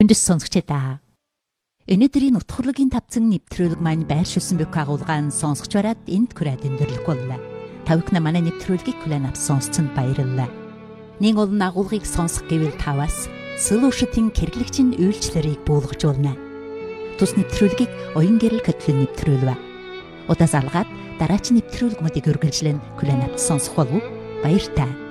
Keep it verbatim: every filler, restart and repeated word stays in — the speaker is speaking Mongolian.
Амжилт сонсогчдаа. Өнөөдрийн утгуурлын тавцан нэвтрүүлэг маань байршуулсан бүх агуулгаан сонсогч бараад энд хүрээд өндөрлөх боллоо. Тавхна манай нэвтрүүлгийг хүлээн авсан сонсцонд баярлалаа. Нэг олон агуулгыг сонсох гэвэл таваас Solution-ийн хэрэглэгчийн үйлчлэлийг буулгаж болно. Тус нэвтрүүлгийг оюун гэрэл хөтөлбөр нэвтрүүлвэ. Удаас алгаад дараач нэвтрүүлгүүдийг үргэлжлэн хүлээн авч сонсох болов уу? Баяр таа.